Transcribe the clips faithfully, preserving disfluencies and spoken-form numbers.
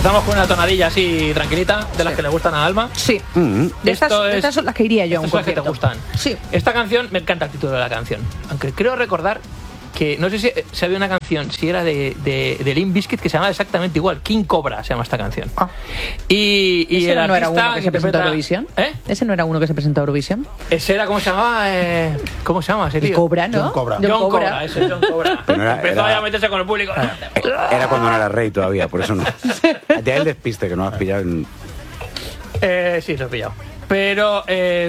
Empezamos con una tonadilla así tranquilita, de las sí. que le gustan a Alma. Sí. Mm-hmm. De estas, es, estas son las que iría yo a un concierto. Que te gustan. Sí. Esta canción, me encanta el título de la canción. Aunque creo recordar que, no sé si, si había una canción, si era de, de, de Limp Bizkit, que se llamaba exactamente igual. King Cobra se llama esta canción. Ah. Y, y ¿Ese el no era uno que, que se presentó a interpreta... Eurovisión? ¿Eh? ¿Ese no era uno que se presentó a Eurovisión? Ese era, ¿cómo se llamaba? Eh, ¿Cómo se llama ese tío? El Cobra, ¿no? John Cobra. John, John Cobra, Cobra ese, John Cobra. Era, Empezó era, a meterse con el público. Era cuando no era rey todavía, por eso no. De el despiste, que no has pillado en... Eh, sí, lo he pillado. Pero eh,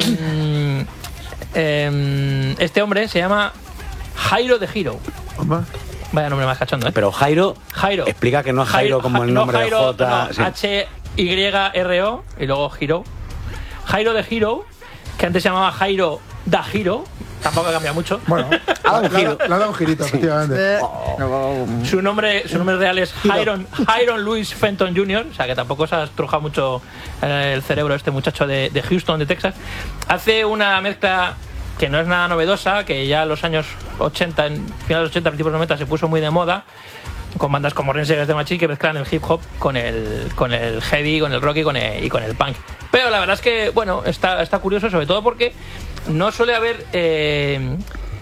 eh, este hombre se llama Jairo de Hero. Vaya nombre más cachondo, ¿eh? Pero Jairo, Jairo. explica que no es Jairo, Jairo como el nombre no Jairo, de J. No, sí. H Y R O y luego Hero. Jairo de Hero, que antes se llamaba Jairo da Hero. Tampoco ha cambiado mucho. Bueno, le ha dado un girito, sí. Efectivamente. Oh. Su nombre, su nombre real es Hiron, Hiron Louis Fenton junior O sea, que tampoco se ha estrujado mucho el cerebro este muchacho de, de Houston, de Texas. Hace una mezcla que no es nada novedosa, que ya en los años ochenta, en finales de los ochenta, principios de los noventa se puso muy de moda, con bandas como Rage Against the Machine que mezclan el hip hop con el, con el heavy, con el rock y con el, y con el punk. Pero la verdad es que, bueno, está, está curioso, sobre todo porque no suele haber eh,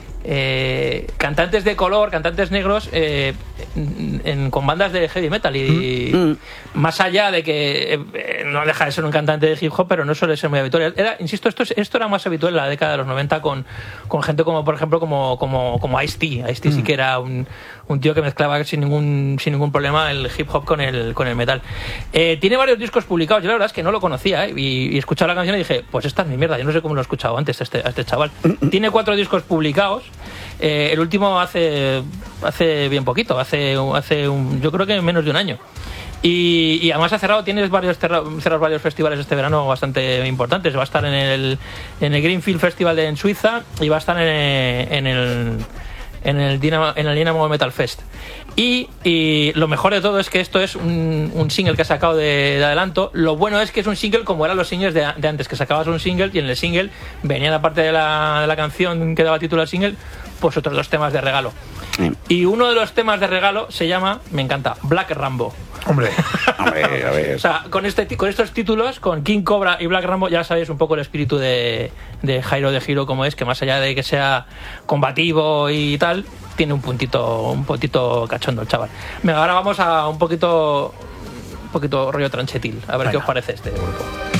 eh, cantantes de color, cantantes negros eh, en, en, con bandas de heavy metal y, y mm. más allá de que eh, no deja de ser un cantante de hip hop, pero no suele ser muy habitual. Era, insisto, esto, esto era más habitual en la década de los noventa con, con gente como, por ejemplo, como, como, como Ice-T. Ice-T mm. sí que era un, un tío que mezclaba sin ningún, sin ningún problema el hip hop con el, con el metal. Eh, tiene varios discos publicados. Yo la verdad es que no lo conocía, ¿eh? y, y escuchaba la canción y dije, pues esta es mi mierda, yo no sé cómo lo he escuchado antes a este, a este chaval. Tiene cuatro discos publicados. Eh, el último hace hace bien poquito, hace, hace un, yo creo que menos de un año. Y, y además ha cerrado, tienes varios cerrados varios festivales este verano bastante importantes. Va a estar en el, en el Greenfield Festival de, en Suiza y va a estar en el, en el en el Dynamo, en el Dynamo Metal Fest. Y, y lo mejor de todo es que esto es un, un single que ha sacado de, de adelanto. Lo bueno es que es un single como eran los singles de, de antes, que sacabas un single y en el single venía la parte de la, de la canción que daba título al single, pues otros dos temas de regalo. Sí. Y uno de los temas de regalo se llama, me encanta, Black Rambo. Hombre, Hombre a ver. O sea, con, este, con estos títulos, con King Cobra y Black Rambo, ya sabéis un poco el espíritu de, de Jairo de Hero como es, que más allá de que sea combativo y tal, tiene un puntito, un puntito cachondo el chaval. Venga, ahora vamos a un poquito, un poquito rollo tranchetil, a ver Venga. qué os parece este grupo.